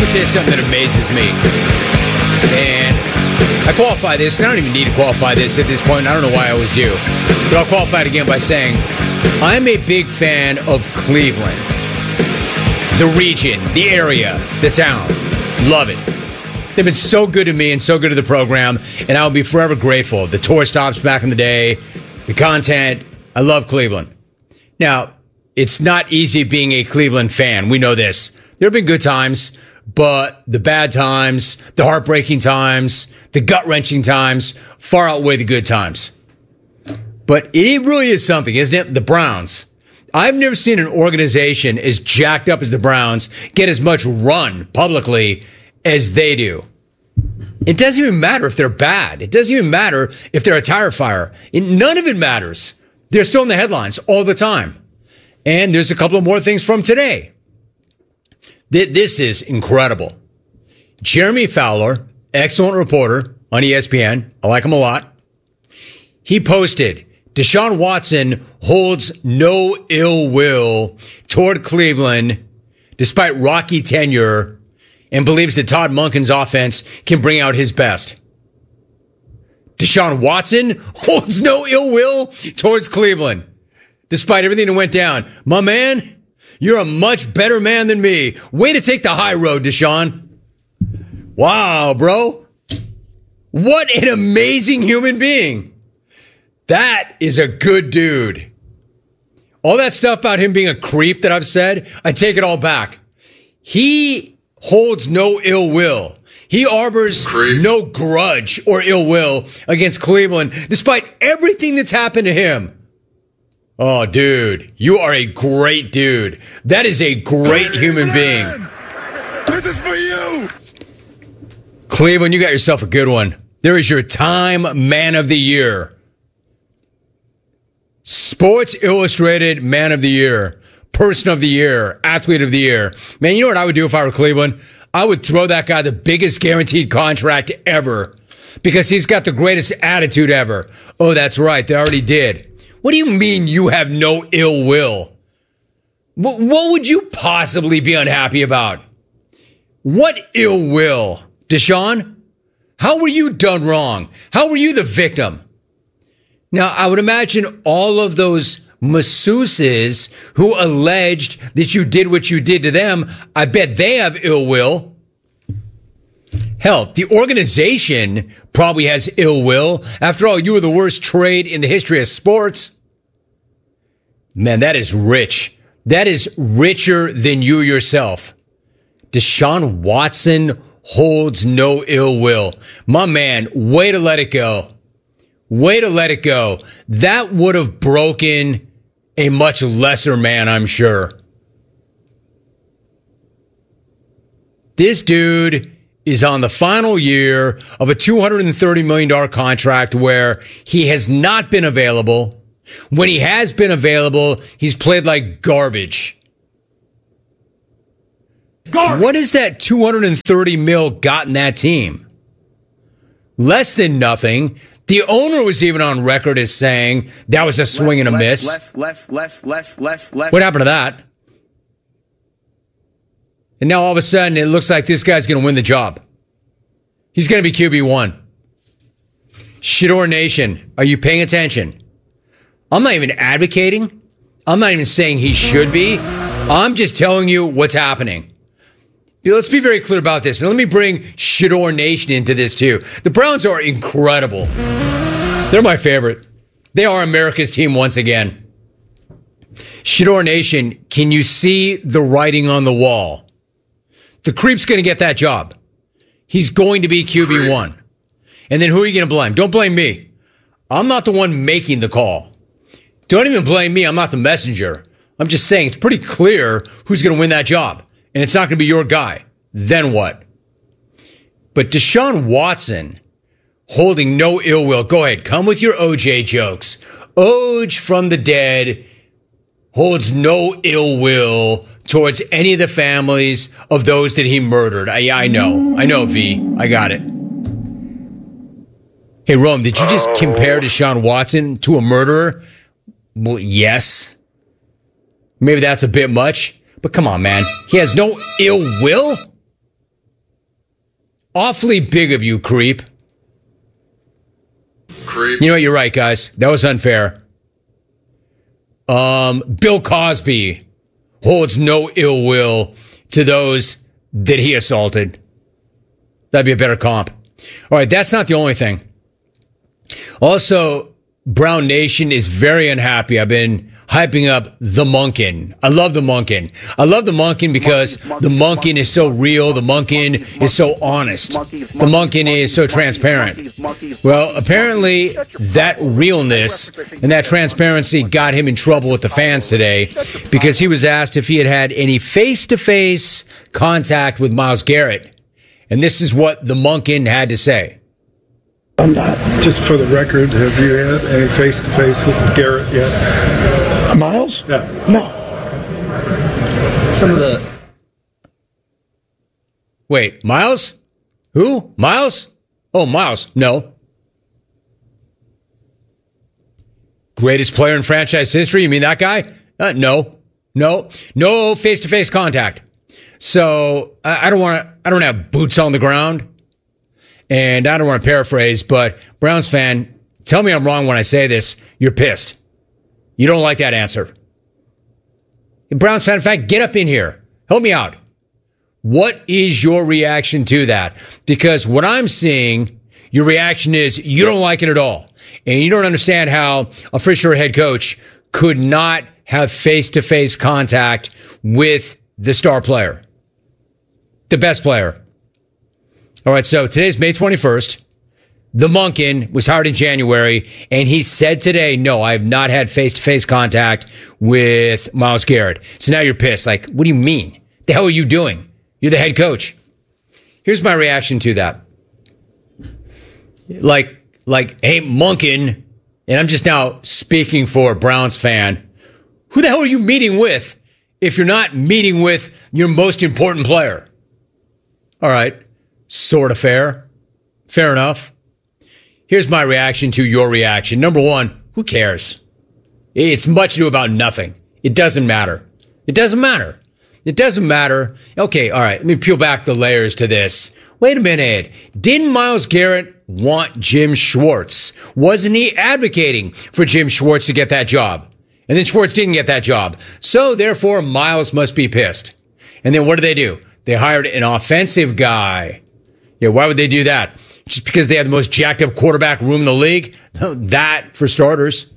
me tell you something that amazes me. And I qualify this, and I don't even need to qualify this at this point. I don't know why I always do. But I'll qualify it again by saying I'm a big fan of Cleveland. The region, the area, the town. Love it. They've been so good to me and so good to the program, and I'll be forever grateful. The tour stops back in the day, the content. I love Cleveland. Now, it's not easy being a Cleveland fan. We know this. There have been good times, but the bad times, the heartbreaking times, the gut-wrenching times far outweigh the good times. But it really is something, isn't it? The Browns. I've never seen an organization as jacked up as the Browns get as much run publicly as they do. It doesn't even matter if they're bad. It doesn't even matter if they're a tire fire. None of it matters. They're still in the headlines all the time. And there's a couple of more things from today. This is incredible. Jeremy Fowler, excellent reporter on ESPN. I like him a lot. He posted, Deshaun Watson holds no ill will toward Cleveland despite rocky tenure and believes that Todd Monken's offense can bring out his best. Deshaun Watson holds no ill will towards Cleveland despite everything that went down. My man, you're a much better man than me. Way to take the high road, Deshaun. Wow, bro. What an amazing human being. That is a good dude. All that stuff about him being a creep that I've said, I take it all back. He holds no ill will. He harbors no grudge or ill will against Cleveland, despite everything that's happened to him. Oh, dude, you are a great dude. That is a great human being. This is for you. Cleveland, you got yourself a good one. There is your Time Man of the Year. Sports Illustrated Man of the Year. Person of the Year. Athlete of the Year. Man, you know what I would do if I were Cleveland? I would throw that guy the biggest guaranteed contract ever because he's got the greatest attitude ever. Oh, that's right. They already did. What do you mean you have no ill will? What would you possibly be unhappy about? What ill will? Deshaun? How were you done wrong? How were you the victim? Now, I would imagine all of those masseuses who alleged that you did what you did to them, I bet they have ill will. Hell, the organization probably has ill will. After all, you were the worst trade in the history of sports. Man, that is rich. That is richer than you yourself. Deshaun Watson holds no ill will. My man, way to let it go. Way to let it go. That would have broken a much lesser man, I'm sure. This dude is on the final year of a $230 million contract where he has not been available. When he has been available, he's played like garbage. What has that $230 million got in that team? Less than nothing. The owner was even on record as saying that was a swing and a miss. Less. What happened to that? And now all of a sudden it looks like this guy's going to win the job. He's going to be QB1. Shador Nation, are you paying attention? I'm not even advocating. I'm not even saying he should be. I'm just telling you what's happening. Let's be very clear about this. And let me bring Shador Nation into this too. The Browns are incredible. They're my favorite. They are America's team once again. Shador Nation, can you see the writing on the wall? The creep's going to get that job. He's going to be QB1. And then who are you going to blame? Don't blame me. I'm not the one making the call. Don't even blame me. I'm not the messenger. I'm just saying it's pretty clear who's going to win that job. And it's not going to be your guy. Then what? But Deshaun Watson holding no ill will. Go ahead. Come with your OJ jokes. Oj from the dead holds no ill will towards any of the families of those that he murdered. I know. I know, V. I got it. Hey, Rome, did you just compare Deshaun Watson to a murderer? Well, yes. Maybe that's a bit much. But come on, man. He has no ill will? awfully big of you, creep. Creep. You know what? You're right, guys. That was unfair. Bill Cosby holds no ill will to those that he assaulted. That'd be a better comp. All right, that's not the only thing. Also, Brown Nation is very unhappy. I've been hyping up the Monken. I love the Monken. I love the Monken because the Monken is so real. The Monken is so honest. The Monken is so transparent. Well, apparently that realness and that transparency got him in trouble with the fans today because he was asked if he had had any face-to-face contact with Myles Garrett. And this is what the Monken had to say. I'm not. Just for the record, have you had any face-to-face with Garrett yet? Myles? Yeah. No. Some of the... Wait, Myles? Who? Myles? Oh, Myles. No. Greatest player in franchise history? You mean that guy? No. No face-to-face contact. So I don't have boots on the ground. And I don't want to paraphrase, but Browns fan, tell me I'm wrong when I say this. You're pissed. You don't like that answer. Browns fan, in fact, get up in here. Help me out. What is your reaction to that? Because what I'm seeing, your reaction is you don't like it at all. And you don't understand how a for-sure head coach could not have face-to-face contact with the star player, the best player. All right, so today's May 21st. The Monken was hired in January, and he said today, no, I have not had face-to-face contact with Myles Garrett. So now you're pissed. Like, what do you mean? The hell are you doing? You're the head coach. Here's my reaction to that. Like, hey, Monken, and I'm just now speaking for a Browns fan, who the hell are you meeting with if you're not meeting with your most important player? All right. Sort of fair. Fair enough. Here's my reaction to your reaction. Number one, who cares? It's much ado about nothing. It doesn't matter. It doesn't matter. It doesn't matter. Okay, all right. Let me peel back the layers to this. Wait a minute. Didn't Myles Garrett want Jim Schwartz? Wasn't he advocating for Jim Schwartz to get that job? And then Schwartz didn't get that job. So therefore, Myles must be pissed. And then what do? They hired an offensive guy. Yeah, why would they do that? Just because they have the most jacked up quarterback room in the league? That, for starters.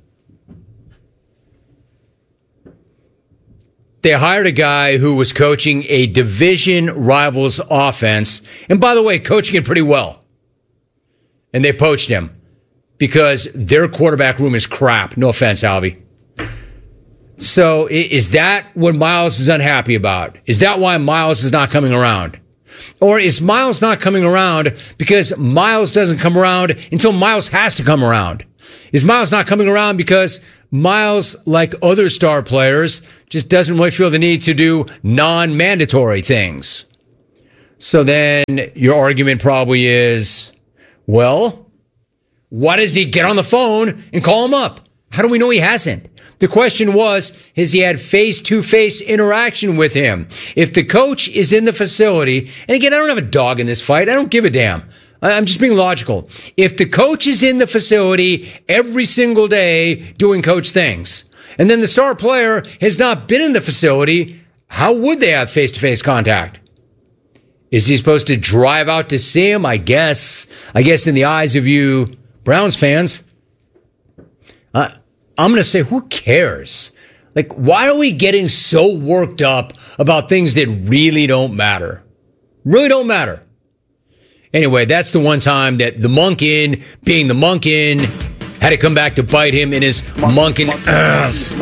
They hired a guy who was coaching a division rival's offense. And by the way, coaching it pretty well. And they poached him because their quarterback room is crap. No offense, Alvy. So is that what Myles is unhappy about? Is that why Myles is not coming around? Or is Myles not coming around because Myles doesn't come around until Myles has to come around? Is Myles not coming around because Myles, like other star players, just doesn't really feel the need to do non-mandatory things? So then your argument probably is, well, why does he get on the phone and call him up? How do we know he hasn't? The question was, has he had face-to-face interaction with him? If the coach is in the facility, and again, I don't have a dog in this fight. I don't give a damn. I'm just being logical. If the coach is in the facility every single day doing coach things, and then the star player has not been in the facility, how would they have face-to-face contact? Is he supposed to drive out to see him? I guess in the eyes of you Browns fans, I'm going to say, who cares? Like, why are we getting so worked up about things that really don't matter? Really don't matter. Anyway, that's the one time that the Monken, being the Monken, had to come back to bite him in his Monken ass.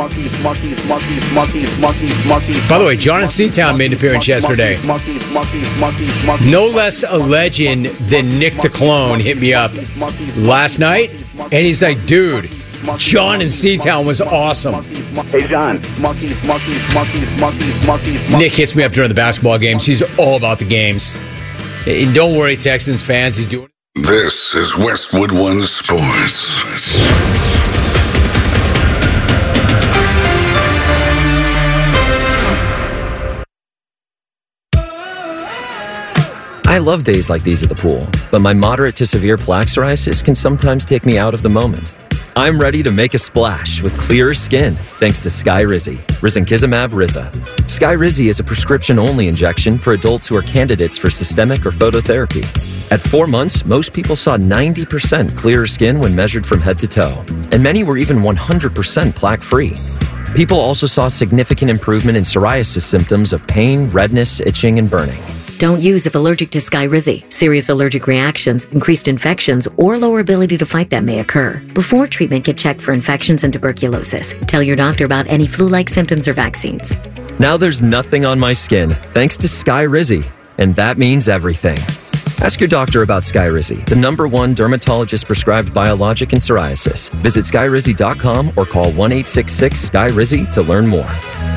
By the way, John in Seatown made an appearance yesterday. No less a legend than Nick the Clone hit me up last night, and he's like, dude, John in Seatown was awesome. Hey, John. Nick hits me up during the basketball games. He's all about the games. And don't worry, Texans fans. He's doing. This is Westwood One Sports. I love days like these at the pool, but my moderate to severe plaque psoriasis can sometimes take me out of the moment. I'm ready to make a splash with clearer skin thanks to Skyrizi, risankizumab Riza. Skyrizi is a prescription-only injection for adults who are candidates for systemic or phototherapy. At 4 months, most people saw 90% clearer skin when measured from head to toe, and many were even 100% plaque-free. People also saw significant improvement in psoriasis symptoms of pain, redness, itching, and burning. Don't use if allergic to Skyrizi. Serious allergic reactions, increased infections, or lower ability to fight them may occur. Before treatment, get checked for infections and tuberculosis. Tell your doctor about any flu-like symptoms or vaccines. Now there's nothing on my skin thanks to Skyrizi, and that means everything. Ask your doctor about Skyrizi, the #1 dermatologist-prescribed biologic in psoriasis. Visit Skyrizi.com or call 1-866-SKYRIZI to learn more.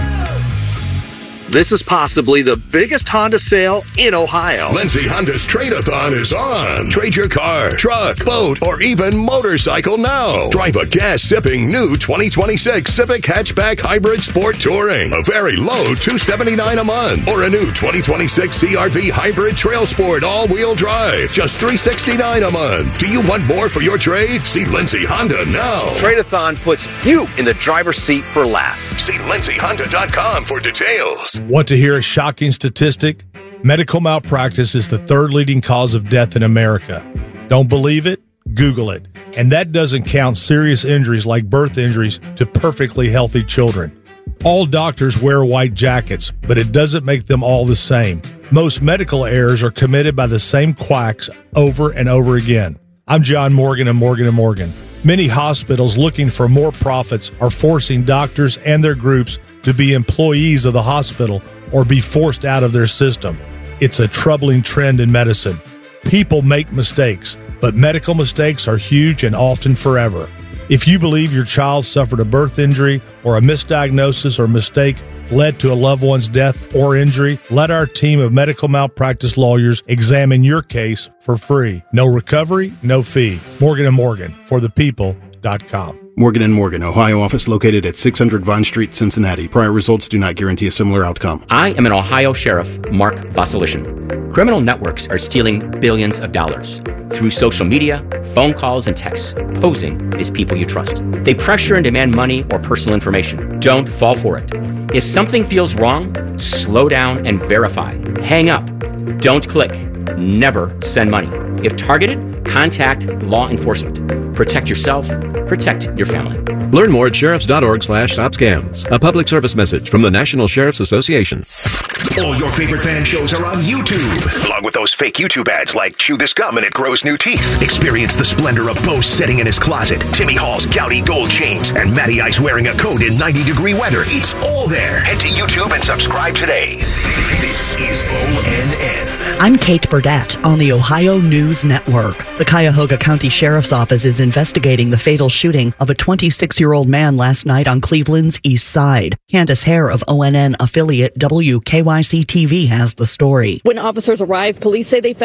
This is possibly the biggest Honda sale in Ohio. Lindsay Honda's Trade-A-Thon is on. Trade your car, truck, boat, or even motorcycle now. Drive a gas-sipping new 2026 Civic Hatchback Hybrid Sport Touring. A very low $279 a month. Or a new 2026 CR-V Hybrid Trail Sport all-wheel drive. Just $369 a month. Do you want more for your trade? See Lindsay Honda now. Trade-A-Thon puts you in the driver's seat for less. See lindsayhonda.com for details. Want to hear a shocking statistic? Medical malpractice is the third leading cause of death in America. Don't believe it? Google it. And that doesn't count serious injuries like birth injuries to perfectly healthy children. All doctors wear white jackets, but it doesn't make them all the same. Most medical errors are committed by the same quacks over and over again. I'm John Morgan of Morgan & Morgan. Many hospitals looking for more profits are forcing doctors and their groups to be employees of the hospital or be forced out of their system. It's a troubling trend in medicine. People make mistakes, but medical mistakes are huge and often forever. If you believe your child suffered a birth injury or a misdiagnosis or mistake led to a loved one's death or injury, let our team of medical malpractice lawyers examine your case for free. No recovery, no fee. Morgan & Morgan, forthepeople.com. Morgan & Morgan, Ohio office located at 600 Vine Street, Cincinnati. Prior results do not guarantee a similar outcome. I am an Ohio Sheriff, Mark Vasilishin. Criminal networks are stealing billions of dollars through social media, phone calls, and texts, posing as people you trust. They pressure and demand money or personal information. Don't fall for it. If something feels wrong, slow down and verify. Hang up. Don't click. Never send money. If targeted, contact law enforcement. Protect yourself. Protect your family. Learn more at sheriffs.org/stopscams. A public service message from the National Sheriff's Association. All your favorite fan shows are on YouTube, along with those fake YouTube ads like Chew This Gum and It Grows New Teeth. Experience the splendor of Bo sitting in his closet, Timmy Hall's gouty gold chains, and Matty Ice wearing a coat in 90-degree weather. It's all there. Head to YouTube and subscribe today. This is ONN. I'm Kate Burdett on the Ohio News Network. The Cuyahoga County Sheriff's Office is investigating the fatal shooting of a 26-year-old man last night on Cleveland's East Side. Candace Hare of ONN affiliate WKYC-TV has the story. When officers arrived, police say they found